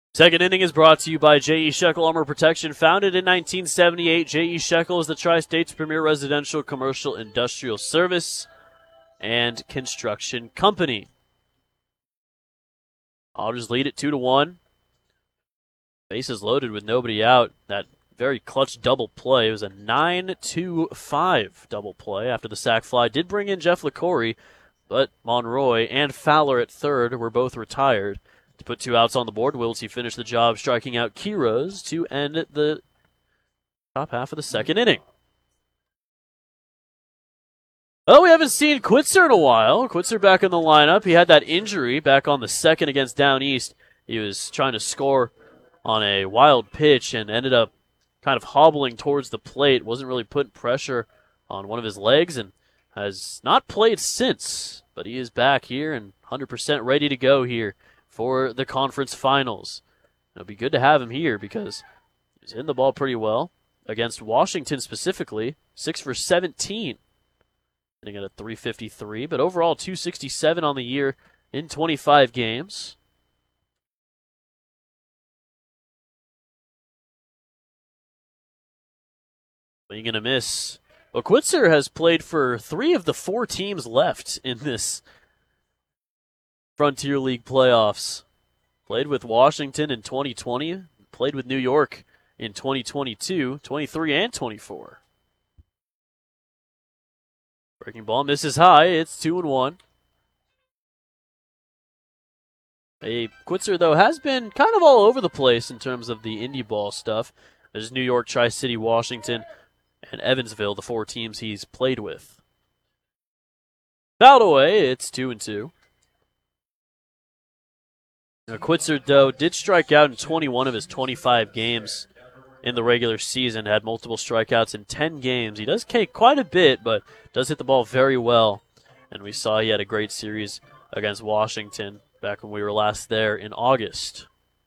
Second inning is brought to you by J.E. Shekel Armor Protection. Founded in 1978, J.E. Shekel is the Tri-State's premier residential, commercial, industrial service and construction company. Otters lead it 2-1. Bases loaded with nobody out. That very clutch double play. It was a 9-5 double play after the sac fly. Did bring in Jeff LaCorey, but Monroy and Fowler at third were both retired. To put 2 outs on the board, Wiltsey finished the job striking out Quiroz to end the top half of the second inning. Oh, we haven't seen Quitzer in a while. Quitzer back in the lineup. He had that injury back on the second against Down East. He was trying to score on a wild pitch and ended up kind of hobbling towards the plate. Wasn't really putting pressure on one of his legs and has not played since. But he is back here and 100% ready to go here for the conference finals. It'll be good to have him here because he's hitting the ball pretty well against Washington specifically. 6 for 17. Hitting at a .353, but overall .267 on the year in 25 games. What are you going to miss? Well, Quitzer has played for 3 of the 4 teams left in this Frontier League playoffs. Played with Washington in 2020, played with New York in 2022, 23, and 24. Breaking ball misses high. It's 2-1. Quitzer, though, has been kind of all over the place in terms of the indie ball stuff. There's New York, Tri-City, Washington, and Evansville, the 4 teams he's played with. Fouled away. It's 2-2. Now, Quitzer, though, did strike out in 21 of his 25 games in the regular season, had multiple strikeouts in 10 games. He does take quite a bit, but does hit the ball very well. And we saw he had a great series against Washington back when we were last there in August.